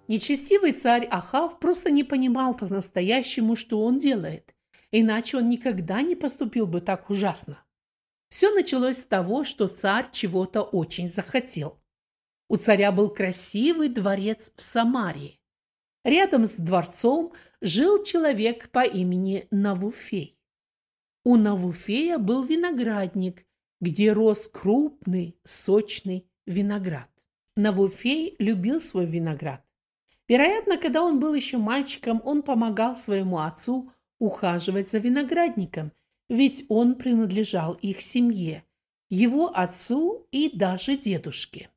Нечестивый царь Ахав просто не понимал по-настоящему, что он делает, иначе он никогда не поступил бы так ужасно. Все началось с того, что царь чего-то очень захотел. У царя был красивый дворец в Самарии. Рядом с дворцом жил человек по имени Навуфей. У Навуфея был виноградник, где рос крупный, сочный виноград. Навуфей любил свой виноград. Вероятно, когда он был еще мальчиком, он помогал своему отцу ухаживать за виноградником, ведь он принадлежал их семье, его отцу и даже дедушке.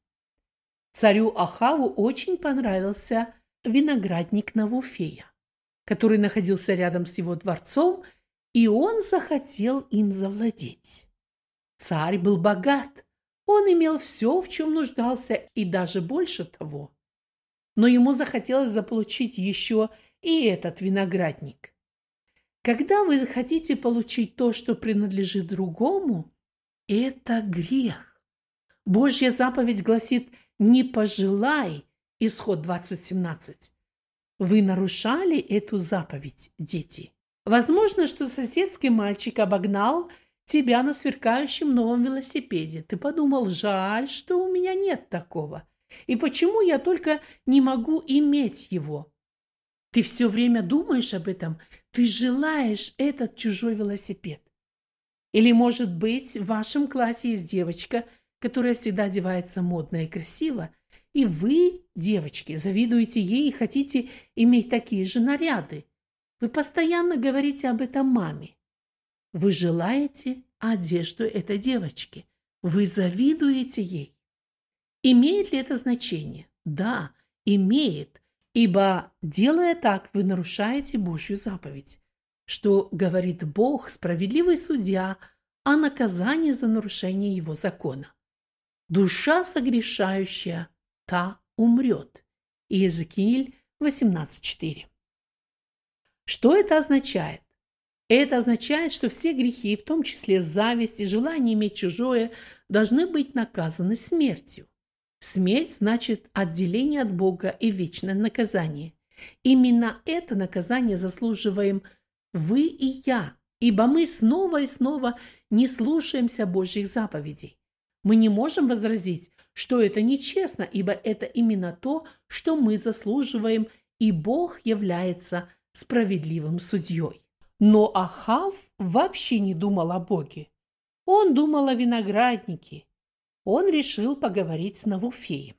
Царю Ахаву очень понравился виноградник Навуфея, который находился рядом с его дворцом, и он захотел им завладеть. Царь был богат, он имел все, в чем нуждался, и даже больше того. Но ему захотелось заполучить еще и этот виноградник. Когда вы хотите получить то, что принадлежит другому, это грех. Божья заповедь гласит «не пожелай», Исход 20:17. Вы нарушали эту заповедь, дети. Возможно, что соседский мальчик обогнал тебя на сверкающем новом велосипеде. Ты подумал, жаль, что у меня нет такого. И почему я только не могу иметь его? Ты все время думаешь об этом, ты желаешь этот чужой велосипед. Или, может быть, в вашем классе есть девочка, которая всегда одевается модно и красиво, и вы, девочки, завидуете ей и хотите иметь такие же наряды. Вы постоянно говорите об этом маме. Вы желаете одежду этой девочки. Вы завидуете ей. Имеет ли это значение? Да, имеет, ибо, делая так, вы нарушаете Божью заповедь, что говорит Бог, справедливый судья, о наказании за нарушение его закона. Душа согрешающая, та умрет. Иезекииль 18:4. Что это означает? Это означает, что все грехи, в том числе зависть и желание иметь чужое, должны быть наказаны смертью. Смерть значит отделение от Бога и вечное наказание. Именно это наказание заслуживаем вы и я, ибо мы снова и снова не слушаемся Божьих заповедей. Мы не можем возразить, что это нечестно, ибо это именно то, что мы заслуживаем, и Бог является справедливым судьей. Но Ахав вообще не думал о Боге. Он думал о винограднике. Он решил поговорить с Навуфеем.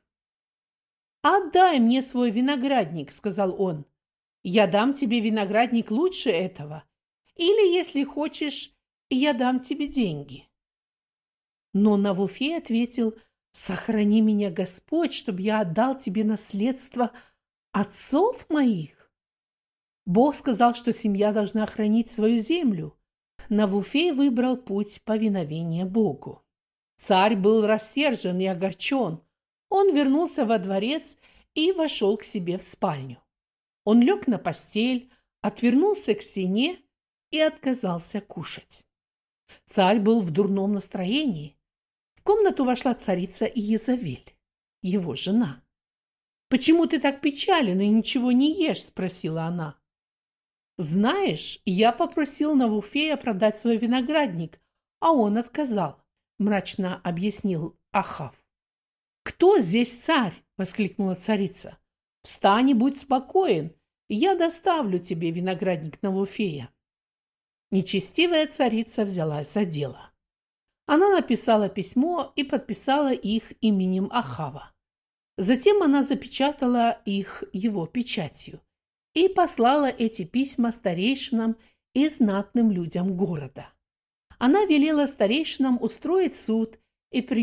«Отдай мне свой виноградник», — сказал он. «Я дам тебе виноградник лучше этого. Или, если хочешь, я дам тебе деньги». Но Навуфей ответил: «Сохрани меня, Господь, чтобы я отдал тебе наследство отцов моих». Бог сказал, что семья должна хранить свою землю. Навуфей выбрал путь повиновения Богу. Царь был рассержен и огорчен. Он вернулся во дворец и вошел к себе в спальню. Он лег на постель, отвернулся к стене и отказался кушать. Царь был в дурном настроении. В комнату вошла царица Иезавель, его жена. «Почему ты так печален и ничего не ешь?» – спросила она. «Знаешь, я попросил Навуфея продать свой виноградник, а он отказал», – мрачно объяснил Ахав. «Кто здесь царь?» – воскликнула царица. «Встань и будь спокоен, и я доставлю тебе виноградник Навуфея». Нечестивая царица взялась за дело. Она написала письмо и подписала их именем Ахава. Затем она запечатала их его печатью и послала эти письма старейшинам и знатным людям города. Она велела старейшинам устроить суд и